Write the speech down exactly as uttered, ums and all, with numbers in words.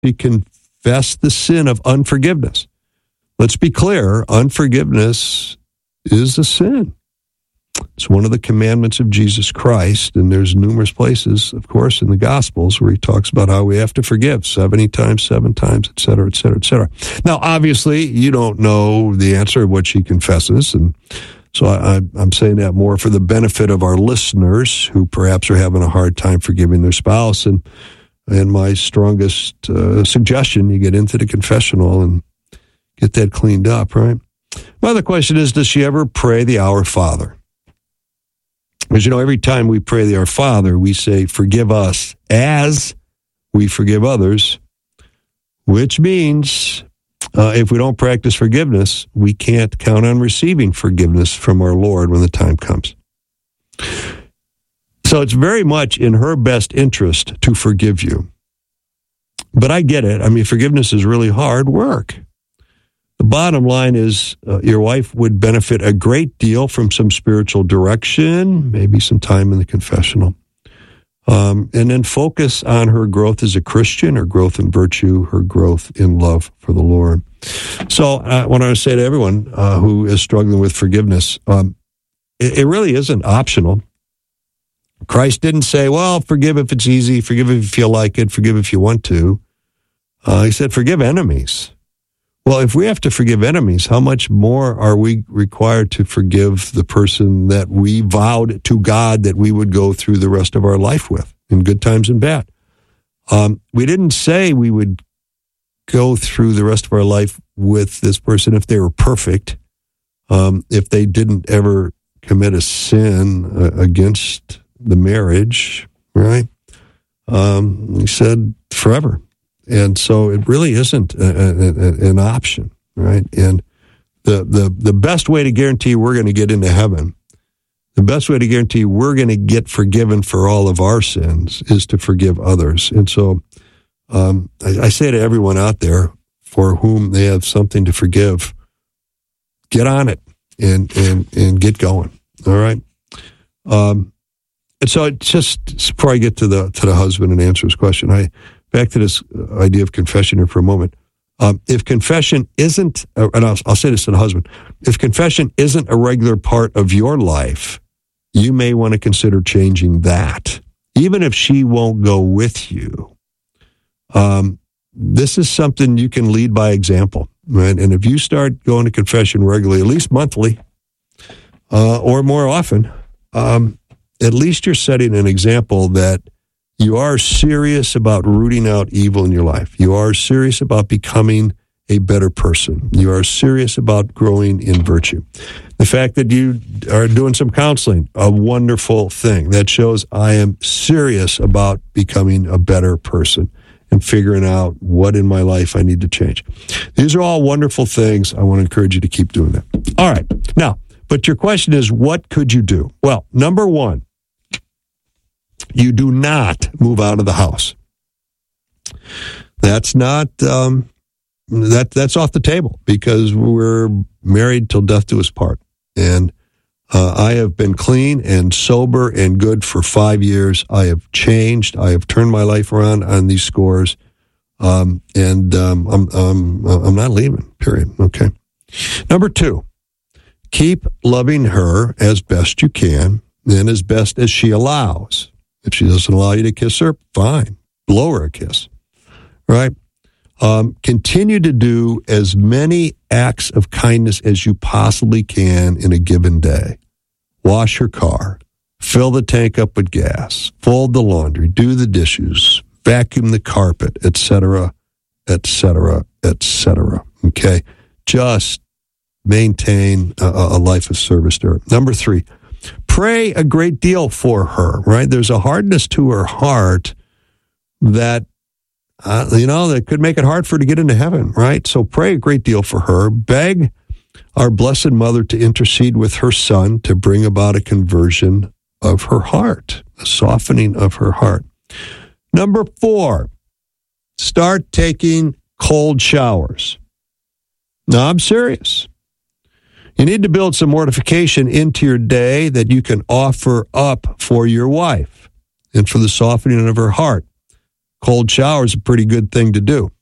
she confessed the sin of unforgiveness. Let's be clear, unforgiveness is a sin. It's one of the commandments of Jesus Christ, and there's numerous places, of course, in the Gospels where he talks about how we have to forgive seventy times, seven times, et cetera, et cetera, et cetera. Now, obviously, you don't know the answer of what she confesses, and so I, I'm saying that more for the benefit of our listeners who perhaps are having a hard time forgiving their spouse. And and my strongest uh, suggestion, you get into the confessional and get that cleaned up, right? My other question is, does she ever pray the Our Father? Because, you know, every time we pray the Our Father, we say, forgive us as we forgive others, which means uh, if we don't practice forgiveness, we can't count on receiving forgiveness from our Lord when the time comes. So it's very much in her best interest to forgive you. But I get it. I mean, forgiveness is really hard work. The bottom line is uh, your wife would benefit a great deal from some spiritual direction, maybe some time in the confessional, um, and then focus on her growth as a Christian, her growth in virtue, her growth in love for the Lord. So uh, what I want to say to everyone uh, who is struggling with forgiveness, um, it, it really isn't optional. Christ didn't say, well, forgive if it's easy, forgive if you feel like it, forgive if you want to. Uh, he said, forgive enemies. Well, if we have to forgive enemies, how much more are we required to forgive the person that we vowed to God that we would go through the rest of our life with, in good times and bad? Um, we didn't say we would go through the rest of our life with this person if they were perfect, um, if they didn't ever commit a sin uh, against the marriage, right? Um, he said forever. And so it really isn't a, a, an option, right? And the, the, the best way to guarantee we're going to get into heaven, the best way to guarantee we're going to get forgiven for all of our sins is to forgive others. And so um, I, I say to everyone out there for whom they have something to forgive, get on it and, and, and get going, all right? Um, and so it just, before I get to the to the husband and answer his question, I back to this idea of confession here for a moment. Um, if confession isn't, and I'll, I'll say this to the husband, if confession isn't a regular part of your life, you may want to consider changing that. Even if she won't go with you, um, this is something you can lead by example, right? And if you start going to confession regularly, at least monthly, uh, or more often, um, at least you're setting an example that you are serious about rooting out evil in your life. You are serious about becoming a better person. You are serious about growing in virtue. The fact that you are doing some counseling, a wonderful thing. That shows I am serious about becoming a better person and figuring out what in my life I need to change. These are all wonderful things. I want to encourage you to keep doing that. All right. Now, but your question is, what could you do? Well, number one, you do not move out of the house. That's not, um, that that's off the table because we're married till death do us part. And uh, I have been clean and sober and good for five years. I have changed. I have turned my life around on these scores. Um, and um, I'm, I'm, I'm not leaving, period. Okay. Number two, keep loving her as best you can and as best as she allows. If she doesn't allow you to kiss her, fine. Blow her a kiss, right? Um, continue to do as many acts of kindness as you possibly can in a given day. Wash her car, fill the tank up with gas, fold the laundry, do the dishes, vacuum the carpet, et cetera, et cetera, et cetera. Okay? Just maintain a, a life of service to her. Number three, pray a great deal for her, right? There's a hardness to her heart that, uh, you know, that could make it hard for her to get into heaven, right? So pray a great deal for her. Beg our Blessed Mother to intercede with her son to bring about a conversion of her heart, a softening of her heart. Number four, start taking cold showers. Now, I'm serious. You need to build some mortification into your day that you can offer up for your wife and for the softening of her heart. cold shower is a pretty good thing to do.